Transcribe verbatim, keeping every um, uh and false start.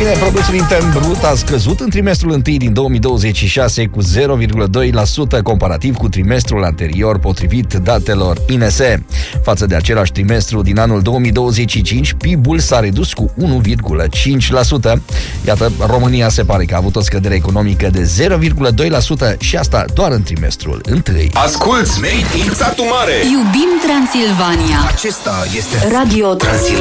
bine, produsul intern brut a scăzut în trimestrul întâi din două mii douăzeci și șase cu zero virgulă doi la sută comparativ cu trimestrul anterior, potrivit datelor I N S. Față de același trimestru din anul două mii douăzeci și cinci, P I B-ul s-a redus cu unu virgulă cinci la sută. Iată, România se pare că a avut o scădere economică de zero virgulă doi la sută și asta doar în trimestrul întâi. Asculți Made in Satu Mare. Iubim Transilvania. Acesta este Radio Transilvania.